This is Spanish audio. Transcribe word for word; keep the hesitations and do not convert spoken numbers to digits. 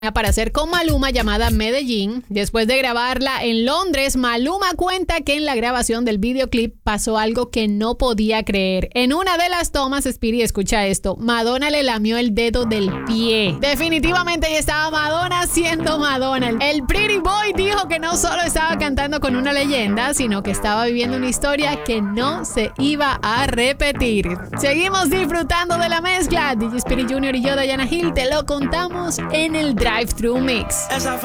para hacer con Maluma llamada Medellín. Después de grabarla en Londres, Maluma cuenta que en la grabación del videoclip pasó algo que no podía creer. En una de las tomas, Speedy, escucha esto, Madonna le lamió el dedo del pie. Definitivamente ahí estaba Madonna siendo Madonna. El Pretty Boy dijo que no solo estaba cantando con una leyenda, sino que estaba viviendo una historia que no se iba a repetir. Seguimos disfrutando de la mezcla. D J Speedy junior y yo, Diana Hill, te lo contamos en el Drive Thru Mix.